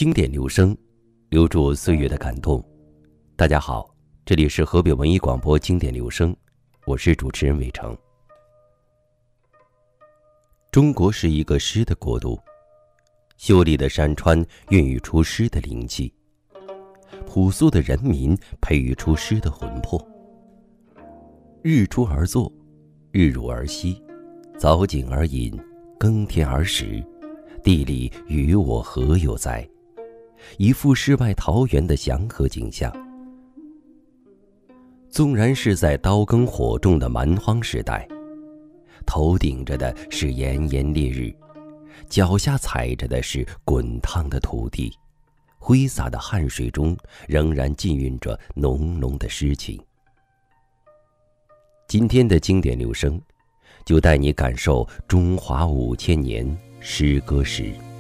经典留声，留住岁月的感动。大家好，这里是河北文艺广播经典留声，我是主持人伟成。中国是一个诗的国度，秀丽的山川孕育出诗的灵气，朴素的人民培育出诗的魂魄。日出而作，日入而息，早景而饮，耕田而食，地理与我何有哉？一副世外桃源的祥和景象。纵然是在刀耕火种的蛮荒时代，头顶着的是炎炎烈日，脚下踩着的是滚烫的土地，挥洒的汗水中仍然浸蕴着浓浓的诗情。今天的经典留声，就带你感受中华5000年诗歌史。